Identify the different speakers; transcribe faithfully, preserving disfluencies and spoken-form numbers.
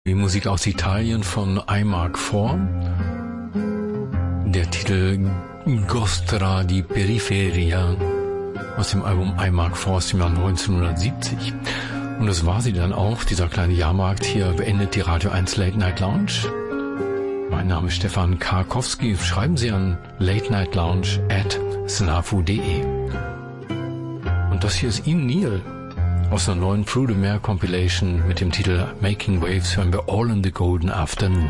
Speaker 1: Die Musik aus Italien von I Mark four. Der Titel Gostra di Periferia aus dem Album I Mark four aus dem Jahr neunzehnhundertsiebzig. Und das war sie dann auch, dieser kleine Jahrmarkt hier beendet die Radio eins Late Night Lounge. Mein Name ist Stefan Karkowski. Schreiben Sie an late night lounge at snafu punkt de. Und das hier ist Ian Neal aus der neuen Through the Mare Compilation mit dem Titel Making Waves, hören wir All in the Golden Afternoon.